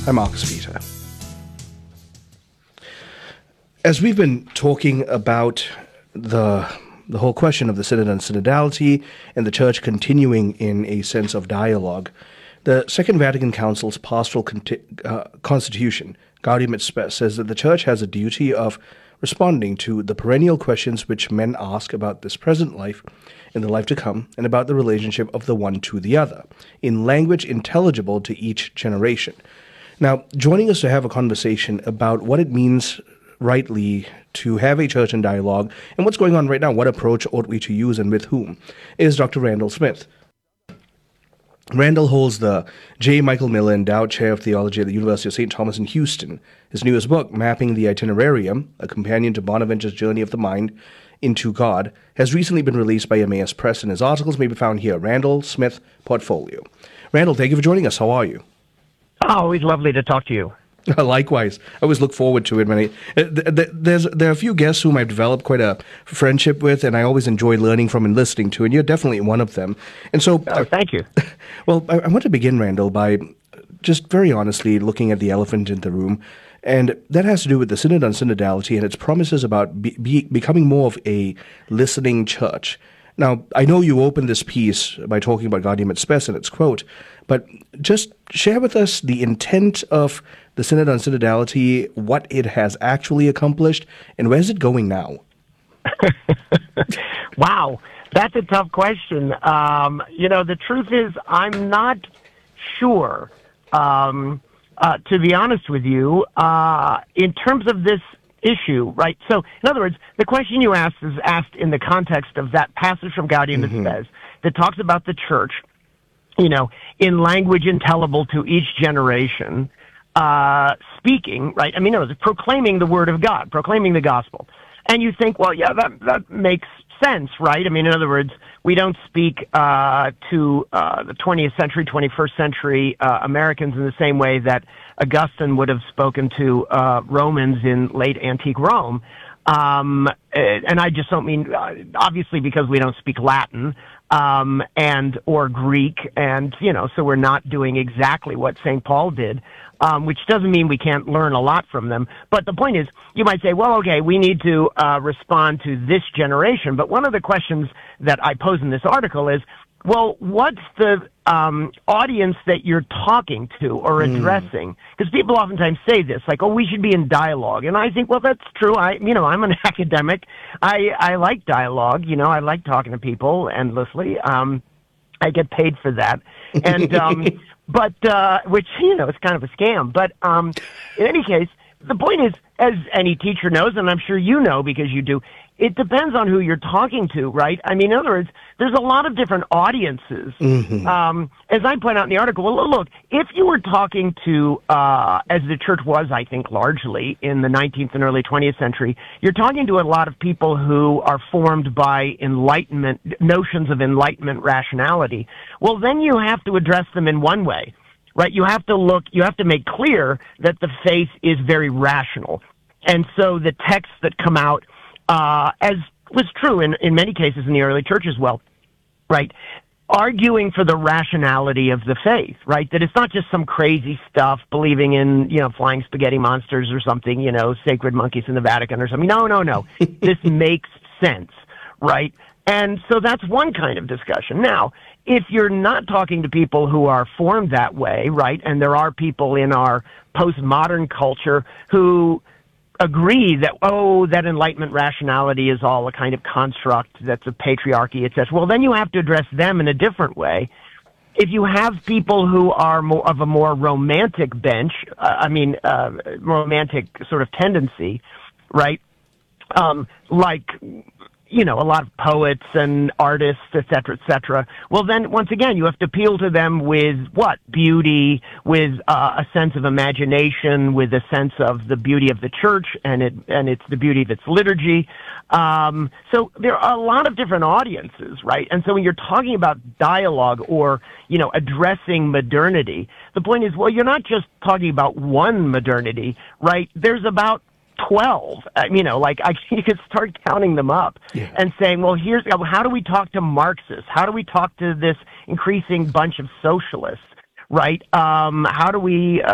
I'm Marcus Peter. As we've been talking about the whole question of the Synod and synodality and the Church continuing in a sense of dialogue, the Second Vatican Council's pastoral constitution, Gaudium et Spes, says that the Church has a duty of responding to the perennial questions which men ask about this present life and the life to come, and about the relationship of the one to the other, in language intelligible to each generation. Now, joining us to have a conversation about what it means rightly to have a church in dialogue and what's going on right now, what approach ought we to use and with whom, is Dr. Randall Smith. Randall holds the J. Michael Miller Endowed Chair of Theology at the University of St. Thomas in Houston. His newest book, Mapping the Itinerarium, a companion to Bonaventure's Journey of the Mind into God, has recently been released by Emmaus Press, and his articles may be found here, Randall Smith Portfolio. Randall, thank you for joining us. How are you? Always lovely to talk to you. Likewise. I always look forward to it. There are a few guests whom I've developed quite a friendship with, and I always enjoy learning from and listening to, and you're definitely one of them. And so, thank you. Well, I want to begin, Randall, by just very honestly looking at the elephant in the room, and that has to do with the Synod on Synodality and its promises about becoming more of a listening church. Now, I know you opened this piece by talking about Gaudium et Spes and its quote, but just share with us the intent of the Synod on Synodality, what it has actually accomplished, and where's it going now? Wow, that's a tough question. The truth is, I'm not sure, to be honest with you, in terms of this issue, right? So, in other words, the question you asked is asked in the context of that passage from Gaudium et Spes that talks about the church, in language intelligible to each generation, speaking, right? I mean, no, it's proclaiming the word of God, proclaiming the gospel. And you think, well, yeah, that makes sense, right? I mean, in other words, we don't speak to the 20th century, 21st century Americans in the same way that Augustine would have spoken to Romans in late antique Rome. And I just don't mean, obviously, because we don't speak Latin or Greek, and, so we're not doing exactly what St. Paul did, which doesn't mean we can't learn a lot from them. But the point is, you might say, well, okay, we need to respond to this generation. But one of the questions that I pose in this article is, well, what's the audience that you're talking to or addressing? Because people oftentimes say this, like, oh, we should be in dialogue. And I think, well, that's true. I'm an academic. I like dialogue. I like talking to people endlessly. I get paid for that. And, but, which, is kind of a scam. But in any case, the point is, as any teacher knows, and I'm sure you know because you do, it depends on who you're talking to, right? I mean, in other words, there's a lot of different audiences. As I point out in the article, well, look, if you were talking to, as the church was, I think, largely in the 19th and early 20th century, you're talking to a lot of people who are formed by notions of Enlightenment rationality. Well, then you have to address them in one way, right? You have to make clear that the faith is very rational. And so the texts that come out, as was true in many cases in the early church as well, right? Arguing for the rationality of the faith, right? That it's not just some crazy stuff, believing in, flying spaghetti monsters or something, sacred monkeys in the Vatican or something. No. This makes sense, right? And so that's one kind of discussion. Now, if you're not talking to people who are formed that way, right, and there are people in our postmodern culture who agree that, that Enlightenment rationality is all a kind of construct that's a patriarchy, etc. Well, then you have to address them in a different way. If you have people who are more of a more romantic romantic sort of tendency, right? Like, a lot of poets and artists, et cetera, well, then, once again, you have to appeal to them with what? Beauty, with a sense of imagination, with a sense of the beauty of the church and it's the beauty of its liturgy. So there are a lot of different audiences, right? And so when you're talking about dialogue or, addressing modernity, the point is, well, you're not just talking about one modernity, right? There's about 12, you could start counting them up and saying, well, how do we talk to Marxists? How do we talk to this increasing bunch of socialists, right? How do we